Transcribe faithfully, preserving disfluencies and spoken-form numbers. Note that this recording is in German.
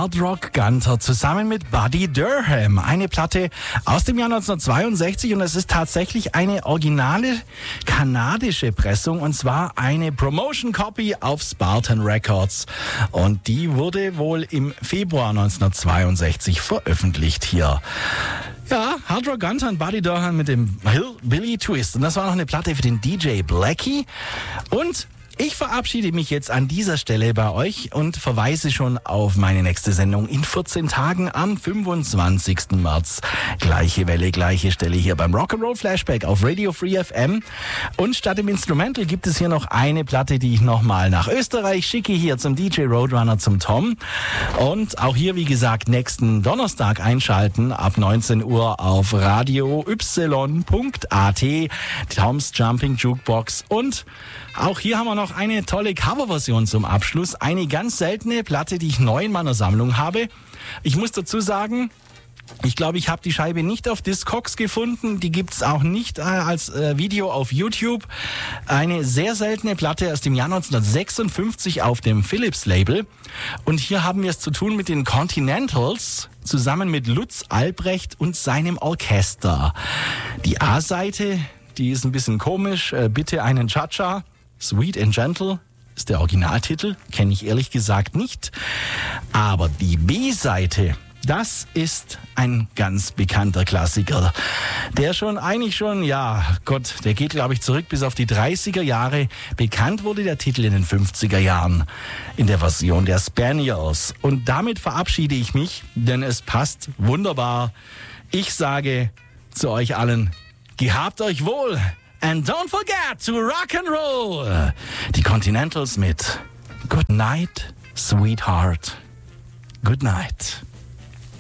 Hard Rock Gunter zusammen mit Buddy Durham. Eine Platte aus dem Jahr neunzehnhundertzweiundsechzig und es ist tatsächlich eine originale kanadische Pressung und zwar eine Promotion Copy auf Spartan Records. Und die wurde wohl im Februar neunzehnhundertzweiundsechzig veröffentlicht hier. Ja, Hard Rock Gunter und Buddy Durham mit dem Hillbilly Twist. Und das war noch eine Platte für den D J Blackie. Und ich verabschiede mich jetzt an dieser Stelle bei euch und verweise schon auf meine nächste Sendung in vierzehn Tagen am fünfundzwanzigsten März. Gleiche Welle, gleiche Stelle hier beim Rock'n'Roll Flashback auf Radio Free F M. Und statt dem Instrumental gibt es hier noch eine Platte, die ich nochmal nach Österreich schicke, hier zum D J Roadrunner, zum Tom. Und auch hier, wie gesagt, nächsten Donnerstag einschalten ab neunzehn Uhr auf radio y punkt a t, Tom's Jumping Jukebox. Und auch hier haben wir noch eine tolle Coverversion zum Abschluss. Eine ganz seltene Platte, die ich neu in meiner Sammlung habe. Ich muss dazu sagen, ich glaube, ich habe die Scheibe nicht auf Discogs gefunden. Die gibt's auch nicht äh, als äh, Video auf YouTube. Eine sehr seltene Platte aus dem Jahr neunzehnhundertsechsundfünfzig auf dem Philips-Label. Und hier haben wir es zu tun mit den Continentals zusammen mit Lutz Albrecht und seinem Orchester. Die A-Seite, die ist ein bisschen komisch. Äh, bitte einen Cha-Cha. Sweet and Gentle ist der Originaltitel, kenne ich ehrlich gesagt nicht. Aber die B-Seite, das ist ein ganz bekannter Klassiker, der schon eigentlich schon, ja Gott, der geht glaube ich zurück bis auf die dreißiger Jahre. Bekannt wurde der Titel in den fünfziger Jahren in der Version der Spaniels. Und damit verabschiede ich mich, denn es passt wunderbar. Ich sage zu euch allen, gehabt euch wohl. And don't forget to rock and roll. Die Continentals mit Good Night, Sweetheart. Good Night.